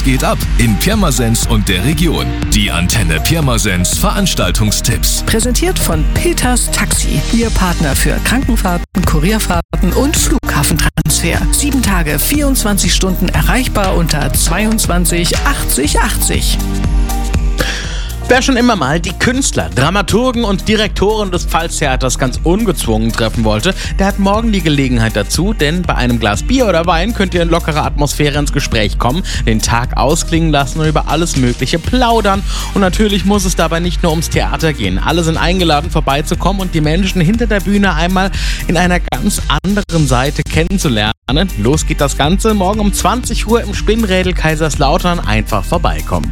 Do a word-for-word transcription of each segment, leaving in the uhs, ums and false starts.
geht ab in Pirmasens und der Region? Die Antenne Pirmasens Veranstaltungstipps. Präsentiert von Peters Taxi, Ihr Partner für Krankenfahrten, Kurierfahrten und Flughafentransfer. Sieben Tage, vierundzwanzig Stunden erreichbar unter zweiundzwanzig achtzig achtzig. Wer schon immer mal die Künstler, Dramaturgen und Direktoren des Pfalztheaters ganz ungezwungen treffen wollte, der hat morgen die Gelegenheit dazu, denn bei einem Glas Bier oder Wein könnt ihr in lockerer Atmosphäre ins Gespräch kommen, den Tag ausklingen lassen und über alles Mögliche plaudern. Und natürlich muss es dabei nicht nur ums Theater gehen. Alle sind eingeladen, vorbeizukommen und die Menschen hinter der Bühne einmal in einer ganz anderen Seite kennenzulernen. Los geht das Ganze morgen um zwanzig Uhr im Spinnrädel Kaiserslautern. Einfach vorbeikommen.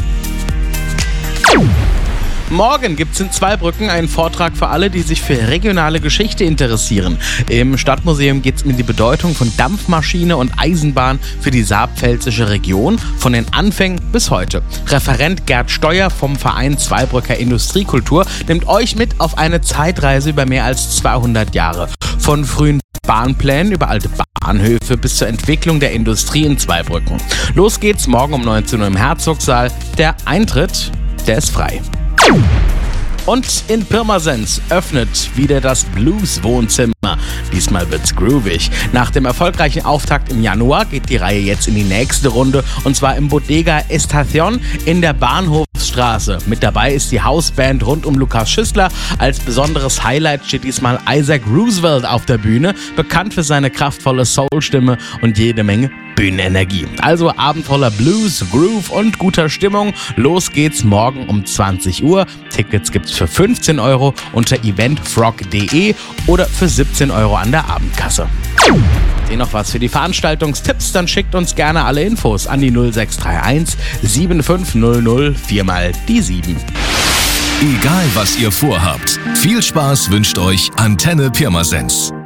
Morgen gibt es in Zweibrücken einen Vortrag für alle, die sich für regionale Geschichte interessieren. Im Stadtmuseum geht es um die Bedeutung von Dampfmaschine und Eisenbahn für die saarpfälzische Region, von den Anfängen bis heute. Referent Gerd Steuer vom Verein Zweibrücker Industriekultur nimmt euch mit auf eine Zeitreise über mehr als zweihundert Jahre. Von frühen Bahnplänen über alte Bahnhöfe bis zur Entwicklung der Industrie in Zweibrücken. Los geht's morgen um neunzehn Uhr im Herzogssaal. Der Eintritt, der ist frei. Und in Pirmasens öffnet wieder das Blues-Wohnzimmer. Diesmal wird's groovig. Nach dem erfolgreichen Auftakt im Januar geht die Reihe jetzt in die nächste Runde, und zwar im Bodega Estación in der Bahnhofsstraße. Mit dabei ist die Hausband rund um Lukas Schüssler. Als besonderes Highlight steht diesmal Isaac Roosevelt auf der Bühne, bekannt für seine kraftvolle Soul-Stimme und jede Menge Bühnenenergie. Also Abend voller Blues, Groove und guter Stimmung. Los geht's morgen um zwanzig Uhr. Tickets gibt's für fünfzehn Euro unter eventfrog punkt de oder für siebzehn Euro an der Abendkasse. Habt ihr noch was für die Veranstaltungstipps? Dann schickt uns gerne alle Infos an die null sechs drei eins sieben fünf null null vier mal die sieben. Egal was ihr vorhabt, viel Spaß wünscht euch Antenne Pirmasens.